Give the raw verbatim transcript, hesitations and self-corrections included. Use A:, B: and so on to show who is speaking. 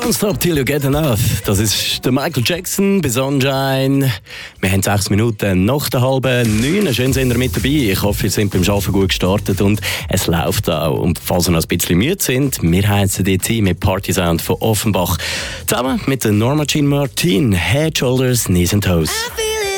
A: Don't stop till you get enough. Das ist der Michael Jackson bei Sunshine. Wir haben sechs Minuten nach der halben neun. Schön sind ihr mit dabei. Ich hoffe, ihr seid beim Arbeiten gut gestartet und es läuft auch. Und falls ihr noch ein bisschen müde sind, wir heizen die Team mit Party Sound von Offenbach. Zusammen mit der Norma Jean Martin, Head, Shoulders, Knees and Toes.